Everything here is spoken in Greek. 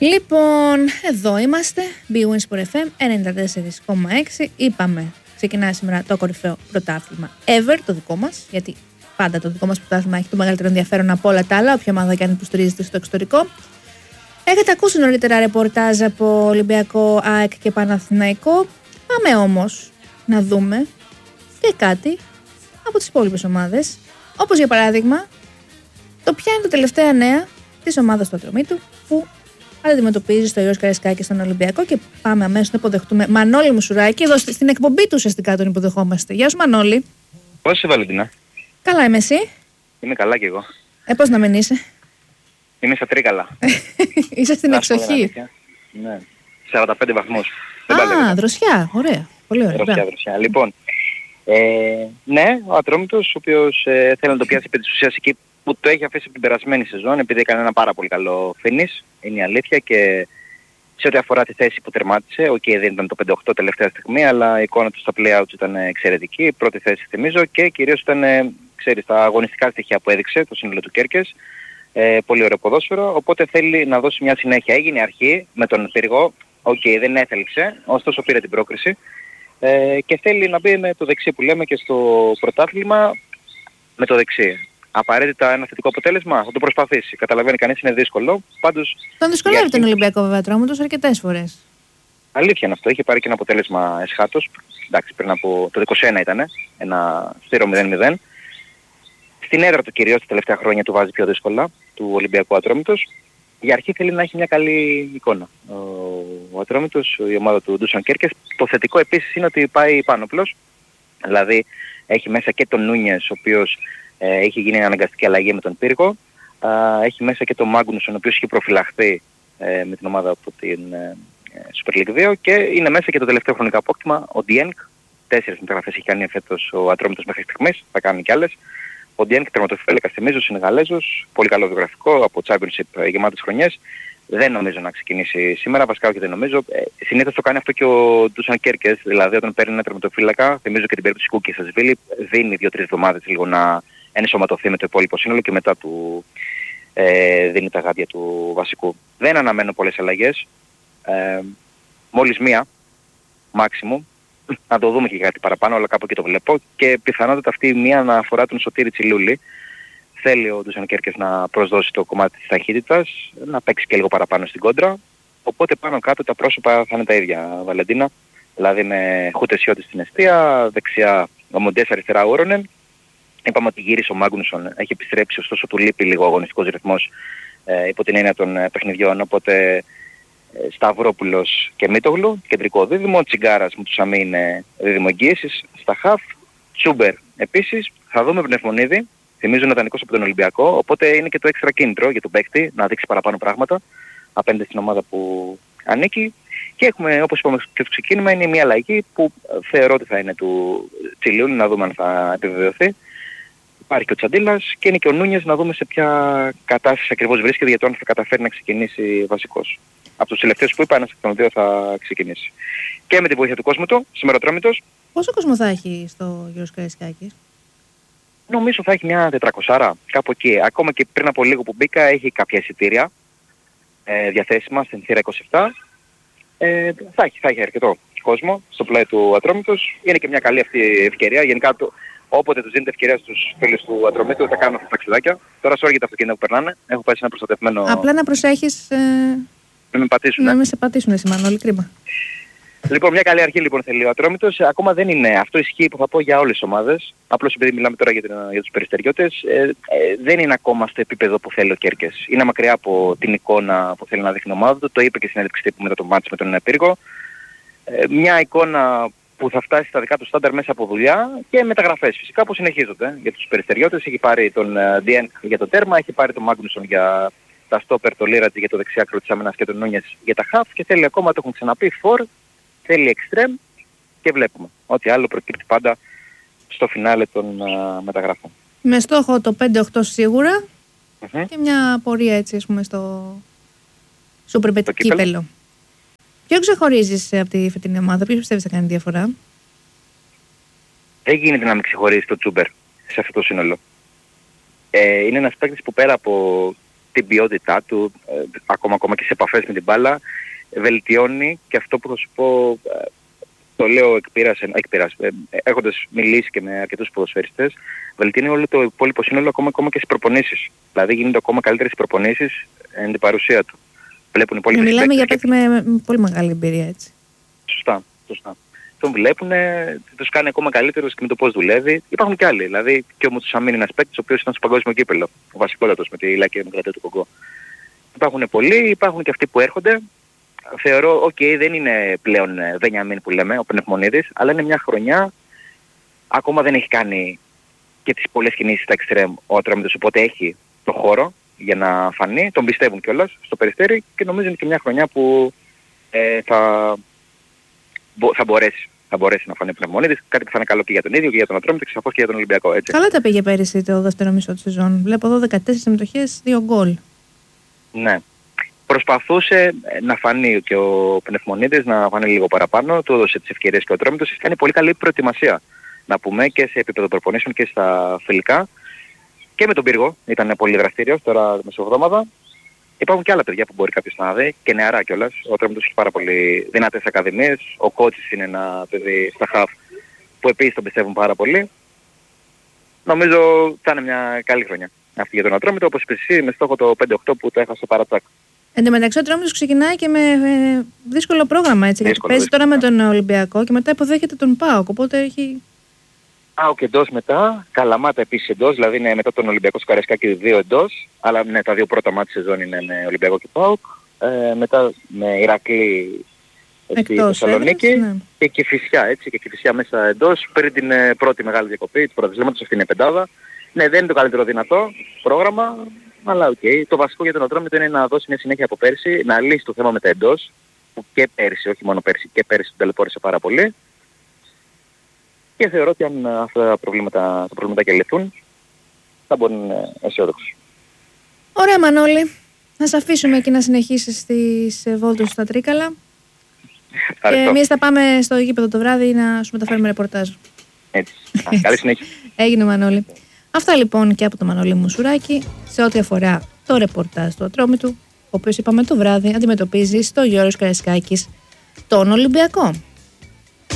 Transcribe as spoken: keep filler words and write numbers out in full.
Λοιπόν, εδώ είμαστε, BeWinsport εφ εμ ενενήντα τέσσερα κόμμα έξι. Είπαμε, ξεκινάει σήμερα το κορυφαίο πρωτάθλημα ever, το δικό μας, γιατί πάντα το δικό μας πρωτάθλημα έχει το μεγαλύτερο ενδιαφέρον από όλα τα άλλα, όποια ομάδα και αν υποστηρίζεται στο εξωτερικό. Έχετε ακούσει νωρίτερα ρεπορτάζ από Ολυμπιακό, ΑΕΚ και Παναθηναϊκό. Πάμε όμως να δούμε και κάτι από τις υπόλοιπες ομάδες. Όπως για παράδειγμα, το ποια είναι τα τελευταία νέα της ομάδας του Ατρομήτου που αντιμετωπίζει στο Γιώργος Καραϊσκάκη στον Ολυμπιακό. Και πάμε αμέσως να υποδεχτούμε Μανώλη Μουσουράκη. Εδώ στην εκπομπή του ουσιαστικά τον υποδεχόμαστε. Γεια σου, Μανώλη. Πώς είσαι, Βαλεντίνα? Καλά, είμαι εσύ? Είμαι καλά κι εγώ. Ε, πώς να μην είσαι? Είμαι στα Τρίκαλα. Είσαι στην εξοχή. Ναι, σαράντα πέντε βαθμούς. Α, δροσιά, ωραία. Πολύ ωραία. Δροσιά, δροσιά. Λοιπόν, ε, ναι, ο Ατρόμητος, ο οποίος ε, θέλει να το πιάσει επί της ουσίας εκεί που το έχει αφήσει από την περασμένη σεζόν, επειδή έκανε ένα πάρα πολύ καλό finish, είναι η αλήθεια, και σε ό,τι αφορά τη θέση που τερμάτισε, οκ, okay, δεν ήταν το πέντε οκτώ τελευταία στιγμή, αλλά η εικόνα του στα play-outs ήταν εξαιρετική, η πρώτη θέση θυμίζω, και κυρίως ήταν, ξέρεις, τα αγωνιστικά στοιχεία που έδειξε το σύνολο του Κέρκες. Ε, πολύ ωραίο ποδόσφαιρο, οπότε θέλει να δώσει μια συνέχεια. Έγινε αρχή με τον Πύργο, οκ, okay, δεν έθελξε, ωστόσο πήρε την πρόκριση ε, και θέλει να μπει με το δεξί που λέμε και στο πρωτάθλημα με το δεξί. Απαραίτητα ένα θετικό αποτέλεσμα, θα το προσπαθήσει. Καταλαβαίνει κανείς, είναι δύσκολο. Πάντως, τον δυσκολεύει αρχή... τον Ολυμπιακό βέβαια Ατρόμητος αρκετές φορές. Αλήθεια είναι αυτό, είχε πάρει και ένα αποτέλεσμα εσχάτως. Εντάξει, πριν από το είκοσι ένα ήταν, ένα στήρο μηδέν μηδέν. Στην έδρα του κυρίως τα τελευταία χρόνια του βάζει πιο δύσκολα, του Ολυμπιακού Ατρόμητος. Για αρχή θέλει να έχει μια καλή εικόνα. Ο, ο Ατρόμητος, η ομάδα του Ντούσαν Κέρκες. Το θετικό επίσης είναι ότι πάει πάνωπλος. Δηλαδή έχει μέσα και τον Νούνιες, ο οποίος ε, έχει γίνει αναγκαστική αλλαγή με τον Πύργο. Ε, έχει μέσα και τον Μάγκουνσον, ο οποίος έχει προφυλαχθεί ε, με την ομάδα από την ε, Super League δύο. Και είναι μέσα και το τελευταίο χρονικό απόκτημα, ο Διένκ. Τέσσερις μεταγραφές έχει κάνει φέτος ο Ατρόμητος μέχρι στιγμής, θα κάνει κι άλλες. Ο Διένκ, τερματοφύλακας, θυμίζω, Σενεγαλέζος, πολύ καλό βιογραφικό, από Championship γεμάτες χρονιές. Δεν νομίζω να ξεκινήσει σήμερα, βασικά όχι δεν νομίζω. Ε, συνήθως το κάνει αυτό και ο Ντούσαν Κέρκες, δηλαδή όταν παίρνει ένα τερματοφύλακα, θυμίζω και την περίπτωση Κούκκι Σασβίλη, δίνει δύο τρεις εβδομάδες λίγο να ενσωματωθεί με το υπόλοιπο σύνολο και μετά του ε, δίνει τα γάντια του βασικού. Δεν αναμένω πολλές αλλαγές, ε, μόλις μία, maximum. Να το δούμε και κάτι παραπάνω, αλλά κάπου και το βλέπω. Και πιθανότατα αυτή η μία να αφορά τον Σωτήρη Τσιλούλη. Θέλει ο Ντούσαν Κέρκες να προσδώσει το κομμάτι της ταχύτητας, να παίξει και λίγο παραπάνω στην κόντρα. Οπότε πάνω κάτω τα πρόσωπα θα είναι τα ίδια, Βαλεντίνα. Δηλαδή με Χουτεσιώτη στην εστία, δεξιά ο Μοντές, αριστερά ο Όρονεν. Είπαμε ότι γύρισε ο Μάγκουνσον, έχει επιστρέψει, ωστόσο του λείπει λίγο ο αγωνιστικός ρυθμός ε, υπό την έννοια των ε, παιχνιδιών. Οπότε Σταυρόπουλος και Μίτογλου, κεντρικό δίδυμο, Τσιγκάρας με τους Σαμί είναι δίδυμο εγγύησης, στα χαφ, Τσούμπερ επίσης, θα δούμε Πνευμονίδη, θυμίζω είναι δανεικός από τον Ολυμπιακό, οπότε είναι και το έξτρα κίνητρο για τον παίκτη να δείξει παραπάνω πράγματα απέναντι στην ομάδα που ανήκει. Και έχουμε, όπως είπαμε και στο ξεκίνημα, είναι μια αλλαγή που θεωρώ ότι θα είναι του Τσιλιούλη, να δούμε αν θα επιβεβαιωθεί. Υπάρχει και ο Τσαντίλας και είναι και ο Νούνιες, να δούμε σε ποια κατάσταση ακριβώς βρίσκεται, για το αν θα καταφέρει να ξεκινήσει βασικός. Από τους τελευταίους που είπα, ένας εκ των δύο θα ξεκινήσει. Και με τη βοήθεια του κόσμου του, σήμερα ο Ατρόμητος. Πόσο κόσμο θα έχει στο Γιώργος Καραϊσκάκης? Νομίζω θα έχει μια τετρακόσια, κάπου εκεί. Ακόμα και πριν από λίγο που μπήκα, έχει κάποια εισιτήρια ε, διαθέσιμα στην θύρα είκοσι επτά. Ε, θα, έχει, θα έχει αρκετό κόσμο στο πλάι του Ατρόμητος. Είναι και μια καλή αυτή ευκαιρία. Γενικά, το, όποτε τους δίνεται ευκαιρία στους φίλους του Ατρομήτου, θα κάνουν αυτά τα ταξιδάκια. Τώρα σώργει τα αυτοκίνητα που περνάνε. Έχω πάει σε ένα προστατευμένο... Απλά να προσέχεις... Ε... Να με πατήσουν. Να με σε πατήσουν εσύ, Μανώλη, κρίμα. Λοιπόν, μια καλή αρχή λοιπόν θέλει ο Ατρόμητος. Ακόμα δεν είναι. Αυτό ισχύει που θα πω για όλες τις ομάδες. Απλώς επειδή μιλάμε τώρα για, την, για τους περιστεριώτες, ε, ε, δεν είναι ακόμα στο επίπεδο που θέλει ο Κέρκες. Είναι μακριά από την εικόνα που θέλει να δείχνει η ομάδα του. Το είπε και στην συνέντευξη τύπου μετά το μάτς με τον Πύργο. Ε, μια εικόνα που θα φτάσει στα δικά του στάνταρ μέσα από δουλειά και μεταγραφές φυσικά που συνεχίζονται για τους περιστεριώτες. Έχει πάρει τον Διένκ για το τέρμα, έχει πάρει τον Μάγκουνσον για τα στόπερ, το Λίρατζι για το δεξιάκρο της άμυνας και τον Νούνιες για τα χαφ, και θέλει ακόμα, το έχουν ξαναπεί, φορ, θέλει εξτρέμ, και βλέπουμε ότι άλλο προκύπτει πάντα στο φινάλε των uh, μεταγραφών. Με στόχο το πέντε οκτώ σίγουρα mm-hmm. και μια πορεία έτσι, ας πούμε, στο Super Bet κύπελο. Ποιο ξεχωρίζεις από τη φετινή ομάδα, ποιος πιστεύεις θα κάνει διαφορά? Δεν γίνεται να μην ξεχωρίσει το Τσούμπερ σε αυτό το σύνολο. Ε, είναι ένας παίκτης που πέρα από την ποιότητά του, ε, ακόμα, ακόμα και σε επαφές με την μπάλα, βελτιώνει και αυτό που θα σου πω, ε, το λέω εκπείρας, εκπείρας ε, έχοντας μιλήσει και με αρκετούς ποδοσφαιριστές, βελτιώνει όλο το υπόλοιπο σύνολο ακόμα, ακόμα και στις προπονήσεις. Δηλαδή γίνονται ακόμα καλύτερες προπονήσεις εν την παρουσία του. Βλέπουν οι υπόλοιποι. Μιλάμε για παίκτη με, με πολύ μεγάλη εμπειρία, έτσι. Σωστά, σωστά. Τον βλέπουν, τους κάνει ακόμα καλύτερους και με το πώς δουλεύει. Υπάρχουν και άλλοι, δηλαδή και ο Μουτσουσαμίν είναι ένας παίκτης ο οποίος ήταν στο παγκόσμιο κύπελλο, ο βασικότατος με τη Λάκη Δημοκρατία του Κονγκό. Υπάρχουν πολλοί, υπάρχουν και αυτοί που έρχονται. Θεωρώ, οκ, okay, δεν είναι πλέον Βενιαμίν που λέμε, ο Πνευμονίδης, αλλά είναι μια χρονιά, ακόμα δεν έχει κάνει και τις πολλές κινήσεις στα εξτρέμ ο Ατρόμητος, οπότε έχει το χώρο για να φανεί, τον πιστεύουν κιόλας στο Περιστέρι και νομίζω είναι και μια χρονιά που ε, θα, θα μπορέσει. Θα μπορέσει να φανεί ο Πνευμονίδης, κάτι που θα είναι καλό και για τον ίδιο και για τον Ατρόμητο και σαφώς και για τον Ολυμπιακό. Έτσι. Καλά τα πήγε πέρυσι το δεύτερο μισό της σεζόν. Βλέπω εδώ δεκατέσσερις συμμετοχές, δύο γκολ. Ναι. Προσπαθούσε να φανεί και ο Πνευμονίδης να φανεί λίγο παραπάνω, του έδωσε τις ευκαιρίες και ο Ατρόμητος. Κάνει πολύ καλή προετοιμασία, να πούμε, και σε επίπεδο προπονήσεων και στα φιλικά. Και με τον Πύργο ήταν πολύ δραστήριος τώρα μεσοβδόμαδα. Υπάρχουν και άλλα παιδιά που μπορεί κάποιος να δει και νεαρά κιόλας. Ο Ατρόμητος έχει πάρα πολύ δυνατές ακαδημίες. Ο Κότσις είναι ένα παιδί στα χαφ που επίσης τον πιστεύουν πάρα πολύ. Νομίζω θα είναι μια καλή χρονιά αυτή για τον Ατρόμητο, όπως είπες εσύ, με στόχο το πέντε οκτώ που το έχασε παρατσάκ. Εν τω μεταξύ ο Ατρόμητος ξεκινάει και με ε, δύσκολο πρόγραμμα, έτσι, δύσκολο, γιατί παίζει τώρα με τον Ολυμπιακό και μετά υποδέχεται τον ΠΑΟΚ, οπότε έχει... ΠΑΟΚ εντός μετά, Καλαμάτα επίσης εντός, δηλαδή είναι μετά τον Ολυμπιακό στο Καραϊσκάκι δύο εντός, αλλά ναι, τα δύο πρώτα μάτια σεζόν είναι με Ολυμπιακό και ΠΑΟΚ, ε, μετά με Ηρακλή στη Θεσσαλονίκη, ναι. Και Κηφισιά, έτσι, και Κηφισιά μέσα εντός, πριν την ε, πρώτη μεγάλη διακοπή του πρωταθλήματος, αυτή είναι πεντάδα. Ναι, δεν είναι το καλύτερο δυνατό πρόγραμμα, αλλά οκ. Okay. Το βασικό για τον Ατρόμητο είναι να δώσει μια συνέχεια από πέρσι, να λύσει το θέμα με τα εντός, που και πέρσι, όχι μόνο πέρσι, και πέρσι τον ταλαιπώρησε πάρα πολύ. Και θεωρώ ότι αν αυτά τα προβλήματα, τα προβλήματα και λυθούν, θα μπορεί να είναι αισιόδοξος. Ωραία Μανώλη. Να σε αφήσουμε εκεί να συνεχίσεις τις βόλτες στα Τρίκαλα. Και εμείς θα πάμε στο γήπεδο το βράδυ να σου μεταφέρουμε ρεπορτάζ. Έτσι. Καλή συνέχεια. Έγινε Μανώλη. Αυτά λοιπόν και από το Μανώλη Μουσουράκη σε ό,τι αφορά το ρεπορτάζ του Ατρόμητου, ο οποίος είπαμε το βράδυ αντιμετωπίζει στο Γιώργος Καραϊσκάκης τον Ολυμπιακό.